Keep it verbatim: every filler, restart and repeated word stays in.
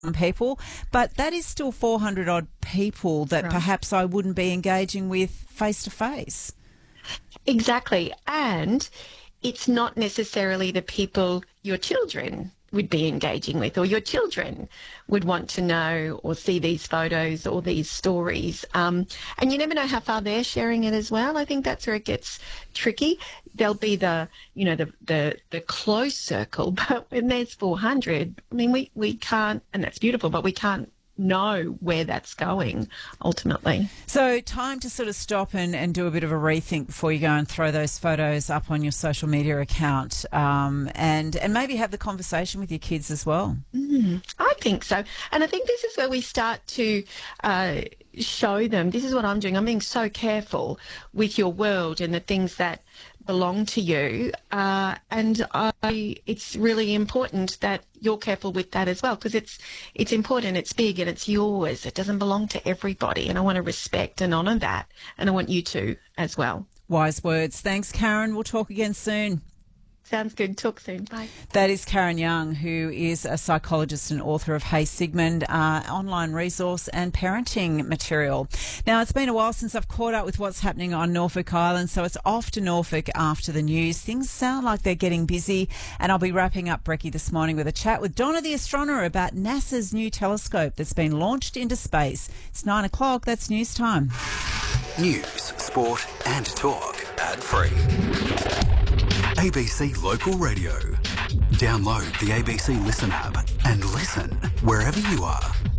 people, but that is still four hundred odd people that Right. perhaps I wouldn't be engaging with face to face. Exactly. And it's not necessarily the people your children would be engaging with or your children would want to know or see these photos or these stories. Um, and you never know how far they're sharing it as well. I think that's where it gets tricky. There'll be the, you know, the, the, the close circle, but when there's four hundred, I mean, we, we can't, and that's beautiful, but we can't know where that's going ultimately. So time to sort of stop and, and do a bit of a rethink before you go and throw those photos up on your social media account, um, and, and maybe have the conversation with your kids as well. Mm, I think so. And I think this is where we start to uh, show them, this is what I'm doing. I'm being so careful with your world and the things that belong to you. Uh, and I, it's really important that you're careful with that as well, because it's, it's important, it's big and it's yours. It doesn't belong to everybody. And I want to respect and honour that. And I want you to as well. Wise words. Thanks, Karen. We'll talk again soon. Sounds good. Talk soon. Bye. That is Karen Young, who is a psychologist and author of Hey Sigmund, uh, online resource and parenting material. Now, it's been a while since I've caught up with what's happening on Norfolk Island, so it's off to Norfolk after the news. Things sound like they're getting busy, and I'll be wrapping up Brekkie this morning with a chat with Donna the astronomer about NASA's new telescope that's been launched into space. It's nine o'clock. That's news time. News, sport and talk. Ad-free. A B C Local Radio. Download the A B C Listen app and listen wherever you are.